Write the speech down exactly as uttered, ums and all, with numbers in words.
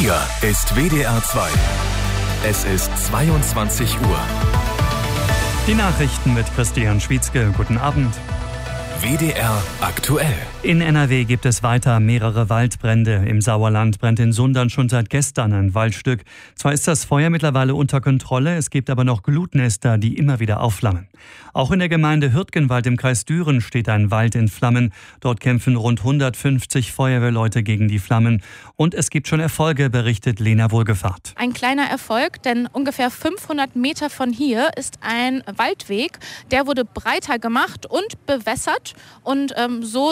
Hier ist W D R zwei. Es ist zweiundzwanzig Uhr. Die Nachrichten mit Christian Schwietzke. Guten Abend. W D R aktuell. In N R W gibt es weiter mehrere Waldbrände. Im Sauerland brennt in Sundern schon seit gestern ein Waldstück. Zwar ist das Feuer mittlerweile unter Kontrolle, es gibt aber noch Glutnester, die immer wieder aufflammen. Auch in der Gemeinde Hürtgenwald im Kreis Düren steht ein Wald in Flammen. Dort kämpfen rund hundertfünfzig Feuerwehrleute gegen die Flammen. Und es gibt schon Erfolge, berichtet Lena Wohlgefahrt. Ein kleiner Erfolg, denn ungefähr fünfhundert Meter von hier ist ein Waldweg. Der wurde breiter gemacht und bewässert. Und ähm, so